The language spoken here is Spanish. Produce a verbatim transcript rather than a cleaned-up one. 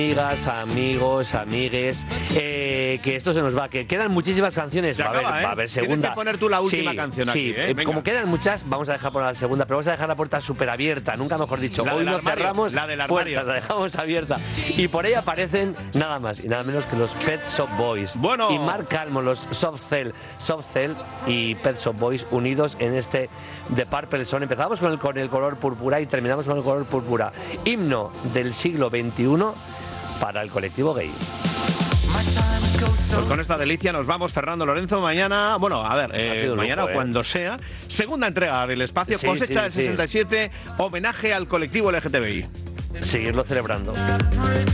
Amigas, amigos, amigues, eh, que esto se nos va, que quedan muchísimas canciones. Se va, acaba, a haber, ¿eh? va a haber segunda. Tienes que poner tú la última sí, canción sí. aquí, ¿eh? Venga. Como quedan muchas, vamos a dejar poner la segunda, pero vamos a dejar la puerta súper abierta, nunca mejor dicho. La Hoy del no armario, cerramos la del armario. puertas, la dejamos abierta. Y por ahí aparecen nada más y nada menos que los Pet Shop Boys. Bueno. Y Mark Almond, los Soft Cell, Soft Cell y Pet Shop Boys unidos en este The Purple Son. Empezamos con el, con el color púrpura y terminamos con el color púrpura. Himno del siglo veintiuno para el colectivo gay. Pues con esta delicia nos vamos, Fernando Lorenzo. Mañana, bueno, a ver, eh, mañana o lujo, ¿eh? cuando sea, segunda entrega del espacio, Sí, cosecha sí, del sí. sesenta y siete, homenaje al colectivo L G T B I. Seguirlo celebrando.